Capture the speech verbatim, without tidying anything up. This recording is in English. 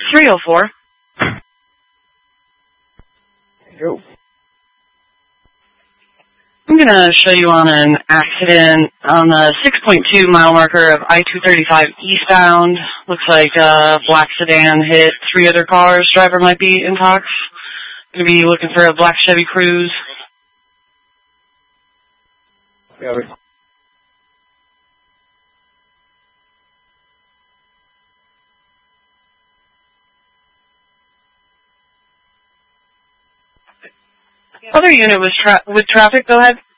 three oh four. Go. I'm going to show you on an accident on the six point two mile marker of I two thirty-five eastbound. Looks like a black sedan hit three other cars. Driver might be intox. Going to be looking for a black Chevy Cruze. Got it. Other unit was tra- with traffic, go ahead.